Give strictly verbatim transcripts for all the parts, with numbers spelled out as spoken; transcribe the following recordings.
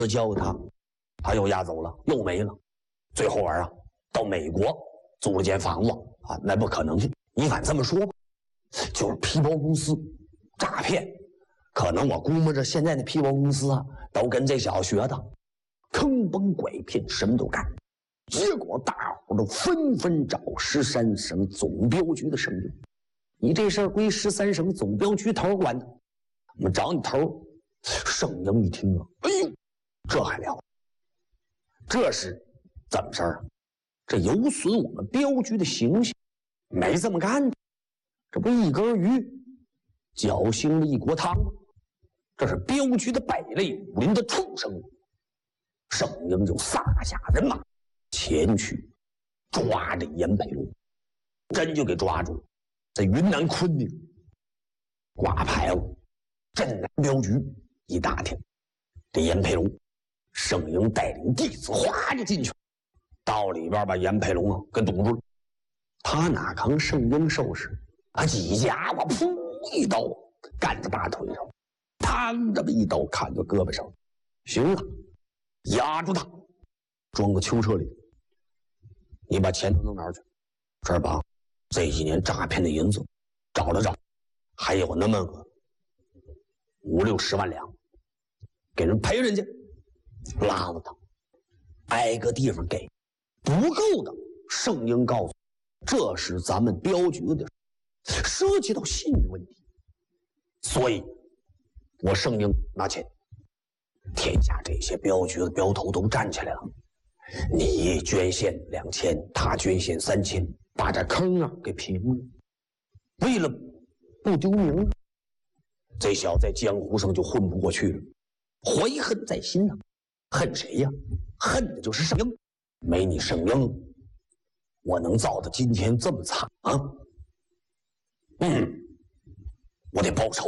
教他，他又押走了，又没了。最后玩啊，到美国租了间房子啊，那不可能去。你敢这么说吧？就是皮包公司诈骗，可能我估摸着现在的皮包公司啊，都跟这小子学的，坑蒙拐骗什么都干。结果大伙都纷纷找十三省总标局的声明。你这事儿归十三省总标局头管的，我们找你头。盛英一听啊，哎呦，这还了？这是怎么事儿啊？这有损我们镖局的形象，没这么干的。这不一根鱼搅兴了一锅汤吗？这是镖局的败类，武林的畜生。盛英就撒下人马前去抓这严培龙，真就给抓住了。在云南昆明挂牌了，镇南镖局一打听，这严培龙，盛英带领弟子哗就进去了，到里边把严培龙啊给堵住了。他哪扛盛英收拾啊？几家伙噗一刀干在大腿上，嘡这么一刀砍到胳膊上。行了，压住他，装个囚车里。你把钱都弄哪儿去？这儿把这几年诈骗的银子找了找，还有那么个五六十万两，给人赔人家，拉了他，挨个地方给，不够的。盛英告诉，这是咱们镖局的，涉及到信誉问题，所以我盛英拿钱。天下这些镖局的镖头都站起来了，你捐献两千，他捐献三千，把这坑啊给平了。为了不丢名，这小子在江湖上就混不过去了，怀恨在心呐、啊。恨谁呀？恨的就是盛英。没你盛英，我能造的今天这么惨啊？嗯，我得报仇。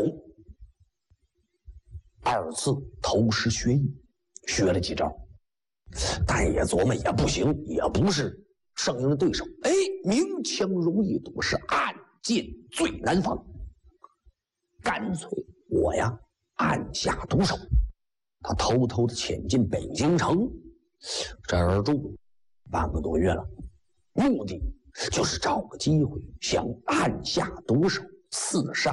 二次投师学艺，学了几招，但也琢磨也不行，也不是盛英的对手。哎，明枪容易躲，是暗箭最难防。干脆我呀暗下毒手。他偷偷的潜进北京城，这儿住半个多月了，目的就是找个机会想暗下毒手刺杀